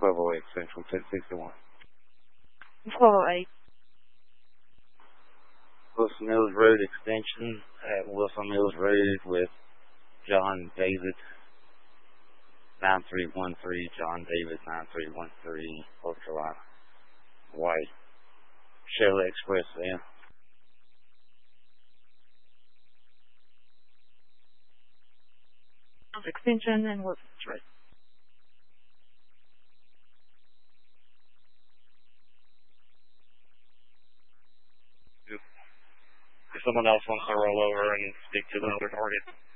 1208 Central 1061. 1208. Wilson Mills Road extension at Wilson Mills Road with John David 9313, John David 9313, North Carolina. White. Chevrolet Express van. Extension and Wilson Road. If someone else wants to roll over and speak to the other target.